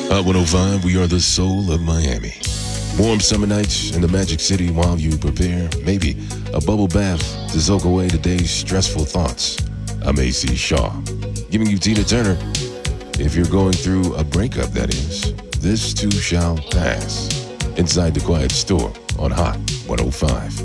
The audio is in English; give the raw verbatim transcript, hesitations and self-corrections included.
Hot one oh five, we are the soul of Miami. Warm summer nights in the Magic City while you prepare, maybe, a bubble bath to soak away the day's stressful thoughts. I'm A C Shaw, giving you Tina Turner. If you're going through a breakup, that is, this too shall pass. Inside the Quiet Store on Hot one oh five.